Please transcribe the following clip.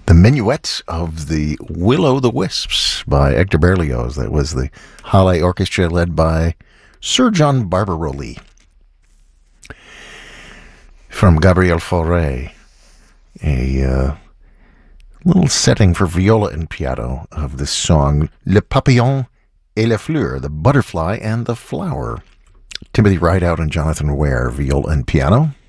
The Minuet of the Will-O'-the-Wisps by Hector Berlioz. That was the Halle Orchestra led by Sir John Barbirolli. From Gabriel Fauré, a little setting for viola and piano of this song, Le Papillon et la Fleur, the butterfly and the flower. Timothy Rideout and Jonathan Ware, viola and piano.